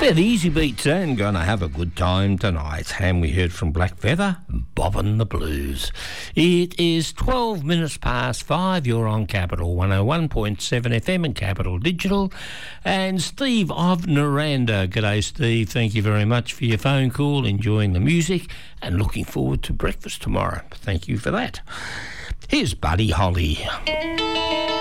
They're the Easy Beats and gonna have a good time tonight. And we heard from Black Feather, Bobbin' the Blues. It is 12 minutes past 5. You're on Capital 101.7 FM and Capital Digital. And Steve of Naranda. G'day, Steve. Thank you very much for your phone call, enjoying the music and looking forward to breakfast tomorrow. Thank you for that. Here's Buddy Holly.